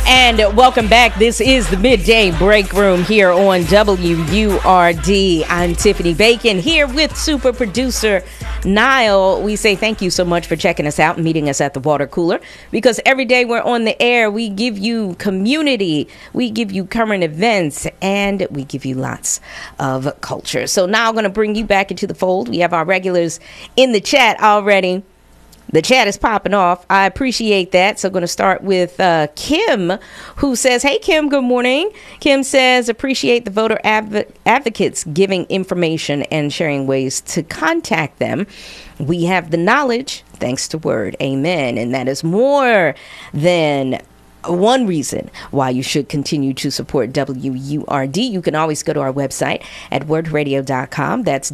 And welcome back. This is the Midday Break Room here on WURD. I'm Tiffany Bacon here with super producer Niall. We say thank you so much for checking us out and meeting us at the water cooler, because every day we're on the air, we give you community, we give you current events, and we give you lots of culture. So now I'm going to bring you back into the fold. We have our regulars in the chat already. The chat is popping off. I appreciate that. So I'm going to start with Kim, who says, hey, Kim, good morning. Kim says, appreciate the voter advocates giving information and sharing ways to contact them. We have the knowledge, thanks to Word. Amen. And that is more than one reason why you should continue to support WURD. You can always go to our website at wordradio.com. That's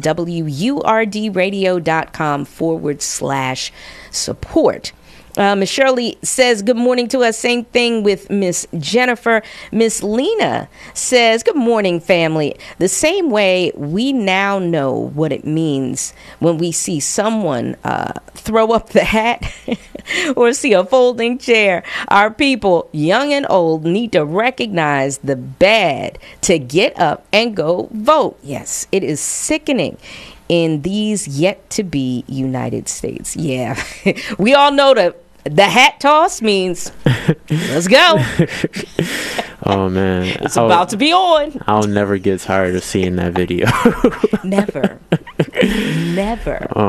WURDradio.com/support. Miss Shirley says good morning to us. Same thing with Miss Jennifer. Miss Lena says good morning, family. The same way we now know what it means when we see someone throw up the hat or see a folding chair. Our people, young and old, need to recognize the bad to get up and go vote. Yes, it is sickening in these yet to be United States. Yeah, we all know the hat toss means let's go. Oh man, it's about to be on. I'll never get tired of seeing that video. Never.